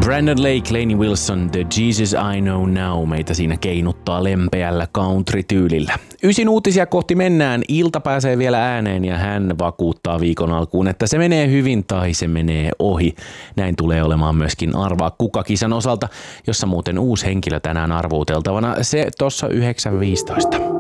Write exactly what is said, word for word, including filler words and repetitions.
Brandon Lake, Lainey Wilson, The Jesus I Know Now meitä siinä keinuttaa lempeällä country-tyylillä. Ysin uutisia kohti mennään, Ilta pääsee vielä ääneen ja hän vakuuttaa viikon alkuun, että se menee hyvin tai se menee ohi. Näin tulee olemaan myöskin Arvaa kuka -kisan osalta, jossa muuten uusi henkilö tänään arvuuteltavana, se tossa yhdeksän viisitoista.